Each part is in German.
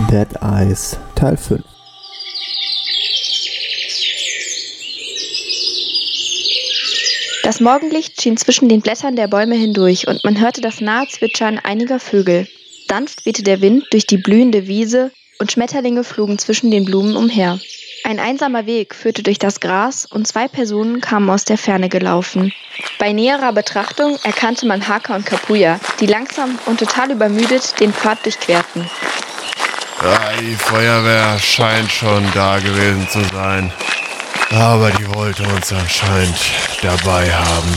Dead Eyes Teil 5. Das Morgenlicht schien zwischen den Blättern der Bäume hindurch und man hörte das nahe Zwitschern einiger Vögel. Sanft wehte der Wind durch die blühende Wiese und Schmetterlinge flogen zwischen den Blumen umher. Ein einsamer Weg führte durch das Gras und 2 Personen kamen aus der Ferne gelaufen. Bei näherer Betrachtung erkannte man Haka und Kapuya, die langsam und total übermüdet den Pfad durchquerten. Die Feuerwehr scheint schon da gewesen zu sein. Aber die wollte uns anscheinend dabei haben.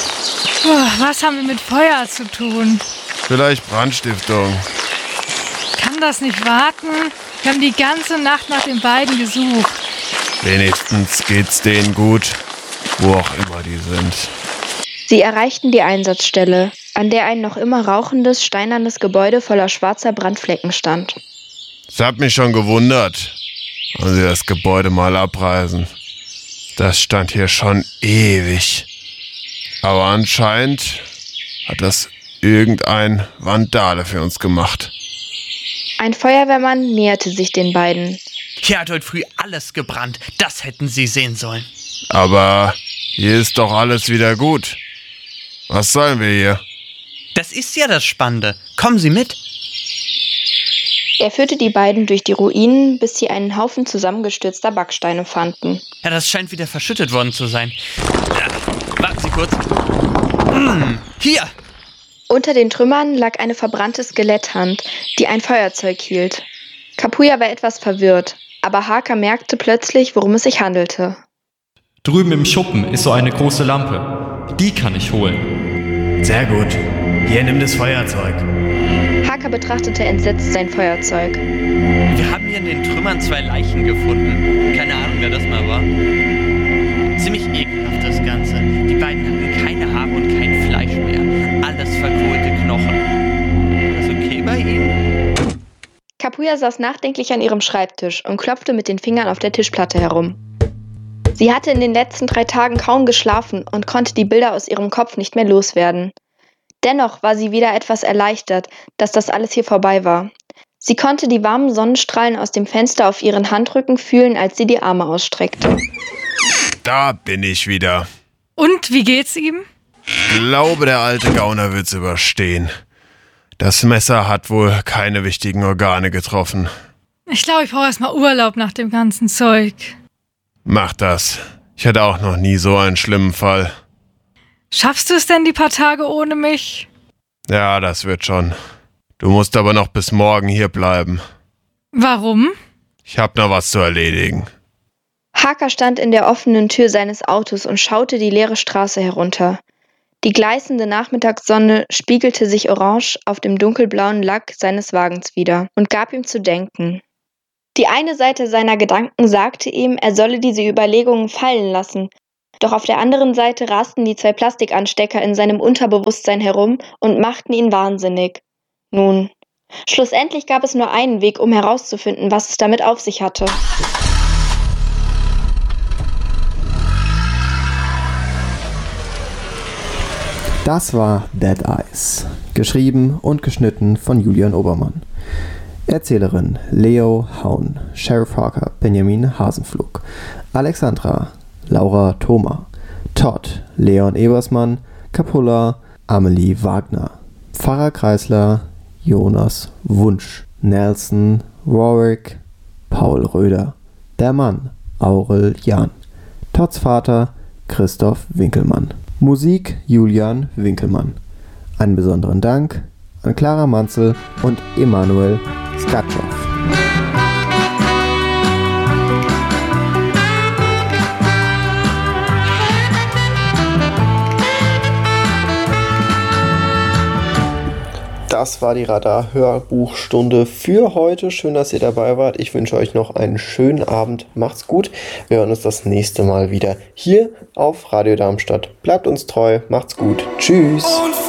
Was haben wir mit Feuer zu tun? Vielleicht Brandstiftung. Kann das nicht warten? Wir haben die ganze Nacht nach den beiden gesucht. Wenigstens geht's denen gut, wo auch immer die sind. Sie erreichten die Einsatzstelle, an der ein noch immer rauchendes, steinernes Gebäude voller schwarzer Brandflecken stand. Es hat mich schon gewundert, wenn sie das Gebäude mal abreißen. Das stand hier schon ewig. Aber anscheinend hat das irgendein Vandale für uns gemacht. Ein Feuerwehrmann näherte sich den beiden. Hier hat heute früh alles gebrannt. Das hätten Sie sehen sollen. Aber hier ist doch alles wieder gut. Was sollen wir hier? Das ist ja das Spannende. Kommen Sie mit. Er führte die beiden durch die Ruinen, bis sie einen Haufen zusammengestürzter Backsteine fanden. Ja, das scheint wieder verschüttet worden zu sein. Warten Sie kurz. Hier! Unter den Trümmern lag eine verbrannte Skeletthand, die ein Feuerzeug hielt. Kapuya war etwas verwirrt, aber Haka merkte plötzlich, worum es sich handelte. Drüben im Schuppen ist so eine große Lampe. Die kann ich holen. Sehr gut. Hier, nimm das Feuerzeug. Haka betrachtete entsetzt sein Feuerzeug. Wir haben hier in den Trümmern 2 Leichen gefunden. Keine Ahnung, wer das mal war. Ziemlich ekelhaft das Ganze. Die beiden hatten keine Haare und kein Fleisch mehr. Alles verkohlte Knochen. Ist das okay bei Ihnen? Kapuya saß nachdenklich an ihrem Schreibtisch und klopfte mit den Fingern auf der Tischplatte herum. Sie hatte in den letzten 3 Tagen kaum geschlafen und konnte die Bilder aus ihrem Kopf nicht mehr loswerden. Dennoch war sie wieder etwas erleichtert, dass das alles hier vorbei war. Sie konnte die warmen Sonnenstrahlen aus dem Fenster auf ihren Handrücken fühlen, als sie die Arme ausstreckte. Da bin ich wieder. Und, wie geht's ihm? Ich glaube, der alte Gauner wird's überstehen. Das Messer hat wohl keine wichtigen Organe getroffen. Ich glaube, ich brauche erstmal Urlaub nach dem ganzen Zeug. Mach das. Ich hatte auch noch nie so einen schlimmen Fall. Schaffst du es denn die paar Tage ohne mich? Ja, das wird schon. Du musst aber noch bis morgen hier bleiben. Warum? Ich hab noch was zu erledigen. Haka stand in der offenen Tür seines Autos und schaute die leere Straße herunter. Die gleißende Nachmittagssonne spiegelte sich orange auf dem dunkelblauen Lack seines Wagens wider und gab ihm zu denken. Die eine Seite seiner Gedanken sagte ihm, er solle diese Überlegungen fallen lassen, doch auf der anderen Seite rasten die 2 Plastikanstecker in seinem Unterbewusstsein herum und machten ihn wahnsinnig. Nun, schlussendlich gab es nur einen Weg, um herauszufinden, was es damit auf sich hatte. Das war Dead Eyes, geschrieben und geschnitten von Julian Obermann. Erzählerin Leo Haun, Sheriff Harker Benjamin Hasenflug, Alexandra Laura Thoma, Todd Leon Ebersmann, Capulla Amelie Wagner, Pfarrer Kreisler Jonas Wunsch, Nelson Warwick Paul Röder, der Mann Aurel Jahn, Todds Vater Christoph Winkelmann. Musik Julian Winkelmann. Einen besonderen Dank an Clara Manzel und Emanuel Skatschow. Das war die Radar-Hörbuchstunde für heute. Schön, dass ihr dabei wart. Ich wünsche euch noch einen schönen Abend. Macht's gut. Wir hören uns das nächste Mal wieder hier auf Radio Darmstadt. Bleibt uns treu. Macht's gut. Tschüss.